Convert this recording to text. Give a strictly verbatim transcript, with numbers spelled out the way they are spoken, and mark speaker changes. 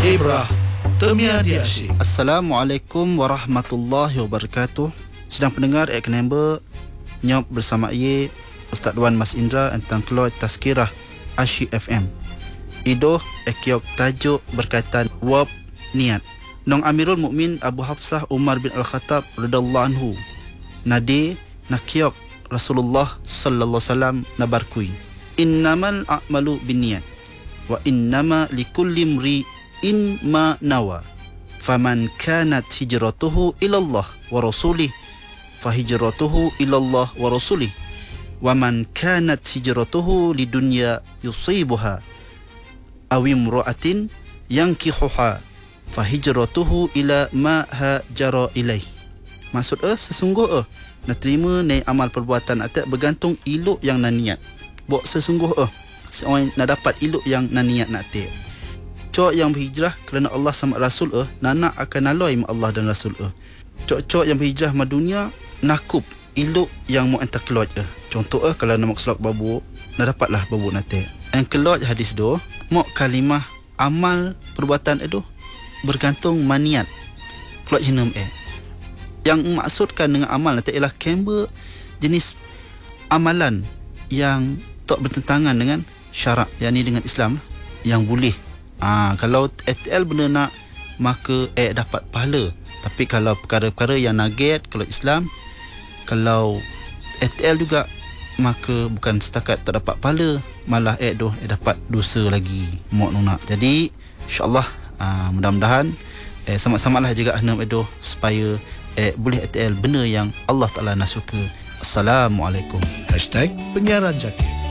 Speaker 1: Ibrah Temia di Asyik.
Speaker 2: Assalamualaikum warahmatullahi wabarakatuh. Sedang pendengar Ek Number Nyop bersama Ye Ustaz Wan Mas Indra tentang keluar Tazkirah Asyik F M. Idoh ekiok tajuk berkaitan wab niat. Nong Amirul Mukmin Abu Hafsah Umar bin Al-Khattab radhiyallahu anhu nadi nakiok Rasulullah sallallahu alaihi wasallam nabarkui innamal a'malu binniyat wa innama likulli imri'in ma nawa faman kanat hijratuhu ila Allah wa rasulih fa hijratuhu ila Allah wa rasulih wa man kanat hijratuhu lidunya yusibuha aw imra'atin yankihuha fa hijratuhu ila ma hajara ilaih. Maksud eh sesungguh eh nak terima ni amal perbuatan atas bergantung ilok yang nak niat. Bok sesungguh eh seorang nak dapat ilok yang nak niat nak te. Cok yang berhijrah kerana Allah sama Rasul eh nana akan naloi ma Allah dan Rasul eh. Cok-cok yang berhijrah ma dunia nakup ilok yang mau entar keluar eh. Contoh eh kalau nak maksud babu nak dapatlah babu nak te. Yang keluar hadis do mok kalimah amal perbuatan itu bergantung maniat. Keluar jenam eh. Yang maksudkan dengan amal nanti ialah kember jenis amalan yang tak bertentangan dengan syarak, yakni dengan Islam yang boleh. Ah, kalau A T L benda nak maka eh dapat pahala. Tapi kalau perkara-perkara yang naget kalau Islam, kalau A T L juga maka bukan setakat tak dapat pahala, malah eh doh eh dapat dosa lagi. Mok nak. Jadi insya-Allah ah, mudah-mudahan eh sama-samalah juga henam edoh supaya eh boleh A T L benda yang Allah Taala nak suka. Assalamualaikum.
Speaker 1: Hashtag Penyiaran Zakir.